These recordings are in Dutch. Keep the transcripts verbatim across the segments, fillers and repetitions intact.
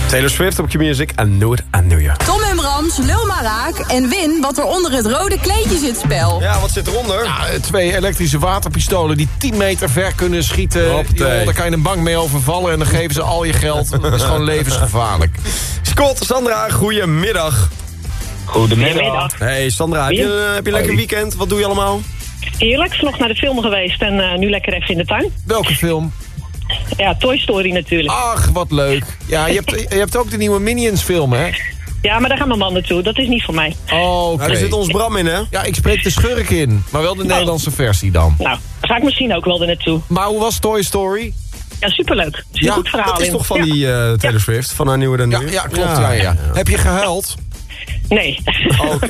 Taylor Swift op Q-Music, I Knew It, I Knew You. Tom en Brams, lul maar raak en win wat er onder het rode kleedje zit spel. Ja, wat zit eronder? Ja, twee elektrische waterpistolen die tien meter ver kunnen schieten. Hoppatee. Joh, daar kan je een bank mee overvallen en dan geven ze al je geld. Dat is gewoon levensgevaarlijk. Scott, Sandra, goedemiddag. Goedemiddag. Hey Sandra, heb je, heb je een lekker weekend? Wat doe je allemaal? Heerlijk, vlog naar de film geweest en uh, nu lekker even in de tuin. Welke film? Ja, Toy Story natuurlijk. Ach, wat leuk. Ja, je hebt, je hebt ook de nieuwe Minions film, hè? Ja, maar daar gaat mijn man naartoe. Dat is niet voor mij. Oh, oké. Nou, daar zit ons Bram in, hè? Ja, ik spreek de schurk in. Maar wel de Oh. Nederlandse versie dan. Nou, daar ga ik misschien ook wel er naartoe. Maar hoe was Toy Story? Ja, superleuk. Er zit een Ja, goed verhaal Dat is in. toch van Ja. die uh, Taylor Swift, van haar nieuwe dan Ja, nu? ja klopt. Ja, ja. Heb je gehuild? Nee. Oké.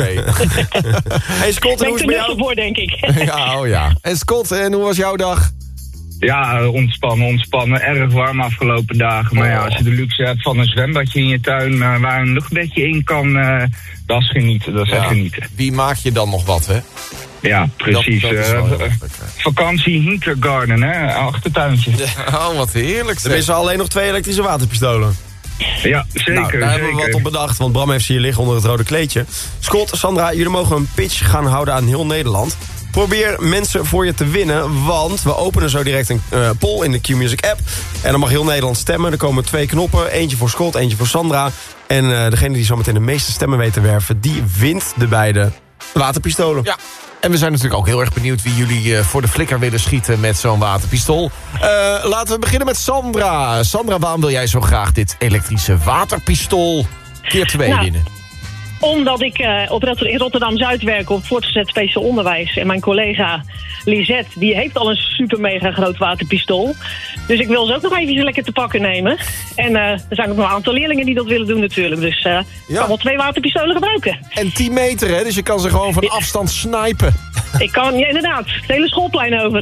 Hey Scott, Ben hoe ik is te het bij nuchter jou? voor, denk ik. Ja, oh ja. En Scott, en hoe was jouw dag? Ja, ontspannen, ontspannen. Erg warm afgelopen dagen. Maar ja, als je de luxe hebt van een zwembadje in je tuin uh, waar een luchtbedje in kan, uh, dat is genieten. Dat is echt Ja. genieten. Wie maak je dan nog wat, hè? Ja, precies. Dat- dat is uh, wel heel uh, erg lekker. vakantie Hintergarden, hè? Achtertuintje. Oh, wat heerlijk Er zeg. missen alleen nog twee elektrische waterpistolen. Ja, zeker, Nou, daar hebben we zeker. wat op bedacht, want Bram heeft ze hier liggen onder het rode kleedje. Scott, Sandra, jullie mogen een pitch gaan houden aan heel Nederland. Probeer mensen voor je te winnen, want we openen zo direct een uh, poll in de Q-Music app. En dan mag heel Nederland stemmen. Er komen twee knoppen, eentje voor Scott, eentje voor Sandra. En uh, degene die zometeen de meeste stemmen weet te werven, die wint de beide waterpistolen. Ja. En we zijn natuurlijk ook heel erg benieuwd wie jullie uh, voor de flikker willen schieten met zo'n waterpistool. Uh, laten we beginnen met Sandra. Sandra, waarom wil jij zo graag dit elektrische waterpistool keer twee Nou, winnen? Omdat ik uh, op Rot- in Rotterdam-Zuid werk op voortgezet speciaal onderwijs. En mijn collega Lisette, die heeft al een super mega groot waterpistool. Dus ik wil ze ook nog even lekker te pakken nemen. En uh, er zijn ook nog een aantal leerlingen die dat willen doen natuurlijk. Dus uh, ik kan wel twee waterpistolen gebruiken. En tien meter, hè? Dus je kan ze gewoon van afstand snipen. Ik kan, ja inderdaad, het hele schoolplein over.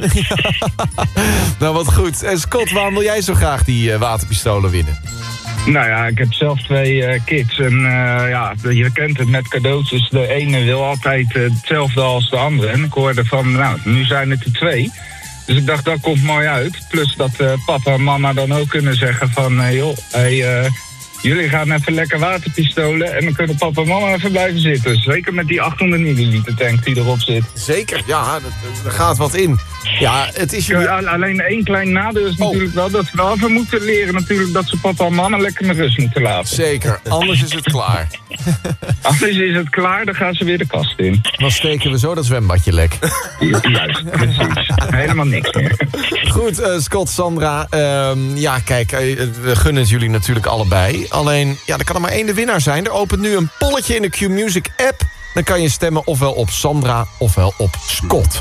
Nou, wat goed. En Scott, waarom wil jij zo graag die uh, waterpistolen winnen? Nou ja, ik heb zelf twee uh, kids en uh, ja, je kent het met cadeautjes. De ene wil altijd uh, hetzelfde als de andere. En ik hoorde van, nou, nu zijn het er twee. Dus ik dacht, dat komt mooi uit. Plus dat uh, papa en mama dan ook kunnen zeggen van, uh, joh, hey, uh, jullie gaan even lekker waterpistolen en dan kunnen papa en mama even blijven zitten. Zeker met die achthonderd milliliter tank die erop zit. Zeker, ja, er gaat wat in. Ja, het is jullie... Ja, alleen één klein nadeel is Oh. natuurlijk wel dat we wel even moeten leren natuurlijk dat ze papa en mama lekker met rust moeten laten. Zeker, anders is het klaar. Anders is het klaar, dan gaan ze weer de kast in. Dan steken we zo dat zwembadje lek. Ja, juist, precies. Helemaal niks meer. Goed, uh, Scott, Sandra. Um, ja, kijk, uh, we gunnen het jullie natuurlijk allebei. Alleen, ja, er kan er maar één de winnaar zijn. Er opent nu een polletje in de Q-Music app. Dan kan je stemmen ofwel op Sandra ofwel op Scott.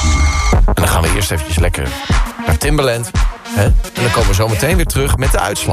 En dan gaan we eerst eventjes lekker naar Timbaland. Hè? En dan komen we zo meteen weer terug met de uitslag.